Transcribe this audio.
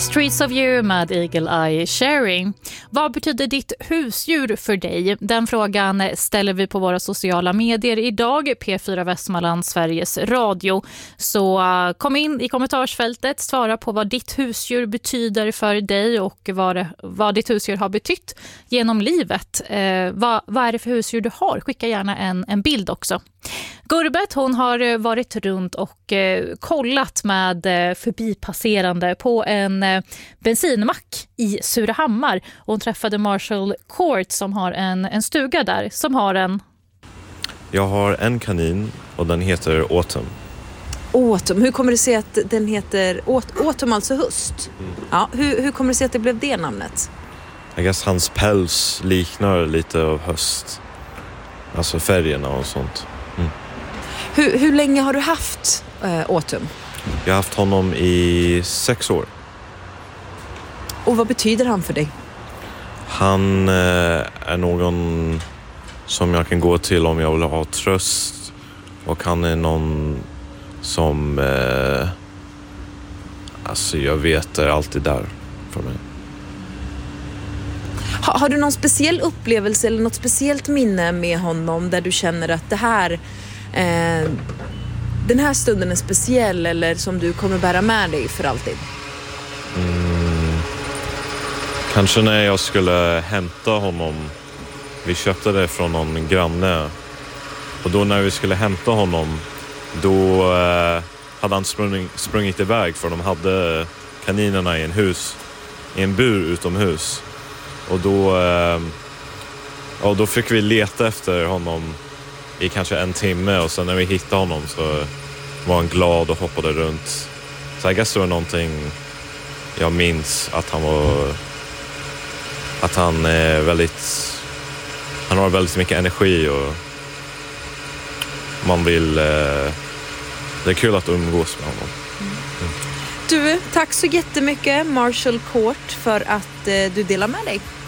Streets of You med Eagle Eye Cherry. Vad betyder ditt husdjur för dig? Den frågan ställer vi på våra sociala medier idag. P4 Västmanland, Sveriges Radio. Så kom in i kommentarsfältet, svara på vad ditt husdjur betyder för dig och vad ditt husdjur har betytt genom livet. Vad är det för husdjur du har? Skicka gärna en bild också. Gurbet, hon har varit runt och kollat med förbipasserande på en bensinmack i Surahammar. Hon träffade Marshall Court som har en stuga där, som har en... Jag har en kanin och den heter Autumn. Autumn, hur kommer det sig att den heter Autumn, alltså höst? Ja, hur kommer det sig att det blev det namnet? Jag guess hans päls liknar lite av höst. Alltså färgerna och sånt. Hur länge har du haft Autumn? Jag har haft honom i 6 år. Och vad betyder han för dig? Han är någon som jag kan gå till om jag vill ha tröst. Och han är någon som alltså jag vet är alltid där för mig. Har du någon speciell upplevelse eller något speciellt minne med honom där du känner att den här stunden är speciell eller som du kommer bära med dig för alltid? Kanske när jag skulle hämta honom. Vi köpte det från någon granne. Och då när vi skulle hämta honom, då hade han sprungit iväg för de hade kaninerna i en bur utomhus. Och då fick vi leta efter honom i kanske 1 timme. Och sen när vi hittade honom så var han glad och hoppade runt. Så jag guess det var någonting jag minns att han är han har väldigt mycket energi och man vill det är kul att umgås med honom. Du, tack så jättemycket Marshall Court för att du delar med dig.